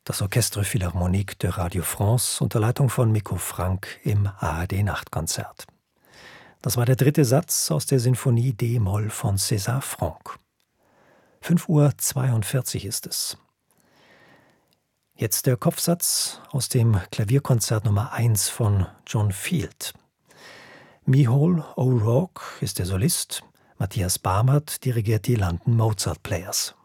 Das Orchestre Philharmonique de Radio France unter Leitung von Mikko Frank im ARD-Nachtkonzert. Das war der dritte Satz aus der Sinfonie D-Moll von César Franck. 5:42 Uhr ist es. Jetzt der Kopfsatz aus dem Klavierkonzert Nummer 1 von John Field. Micheál O'Rourke ist der Solist, Matthias Barmert dirigiert die London Mozart Players.